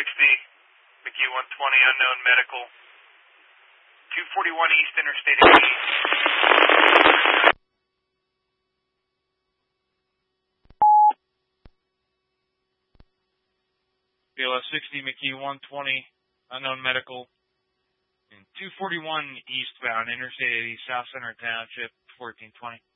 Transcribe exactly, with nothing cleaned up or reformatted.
sixty, McKee one twenty, unknown medical, two forty-one East Interstate eighty. B L S sixty, McKee one twenty, unknown medical, and two forty-one eastbound Interstate eighty, South Center Township, fourteen twenty.